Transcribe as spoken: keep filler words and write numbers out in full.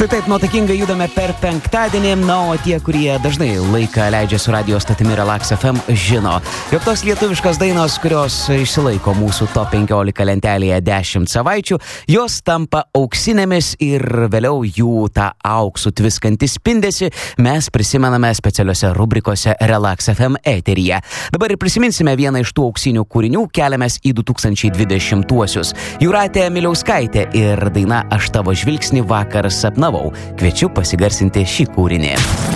Štai taip, nuotakingai judame per penktadienį, na, o tie, kurie dažnai laiką leidžia su radio statimi Relax F M, žino, jog tos lietuviškos dainos, kurios išsilaiko mūsų top penkiolika lentelėje dešimt savaičių, jos tampa auksinėmis ir vėliau jų tą auksų tviskantį spindesį mes prisimename specialiuose rubrikose Relax F M eteryje. Dabar ir prisiminsime vieną iš tų auksinių kūrinių, keliamės į du tūkstančiai dvidešimtuosius. Jūratė Miliauskaitė ir daina Aš tavo žvilgsnį vakar sapnavau. Kviečiu pasigarsinti šį kūrinį.